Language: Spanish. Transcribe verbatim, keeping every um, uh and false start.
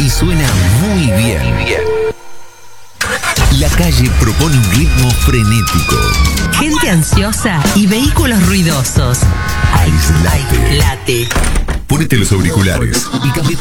y suena muy bien. La calle propone un ritmo frenético. Gente ansiosa y vehículos ruidosos. Aislate. Aislate. Ponete los auriculares y cambia